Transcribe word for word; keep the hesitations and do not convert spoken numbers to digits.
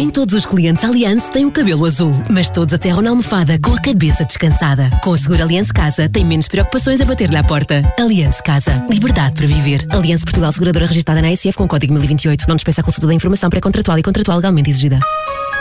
Nem todos os clientes Allianz têm o cabelo azul, mas todos aterram na almofada com a cabeça descansada. Com o seguro Allianz Casa, tem menos preocupações a bater-lhe à porta. Allianz Casa. Liberdade para viver. Allianz Portugal, seguradora registrada na A S F com o código mil e vinte e oito. Não dispensa a consulta da informação pré-contratual e contratual legalmente exigida.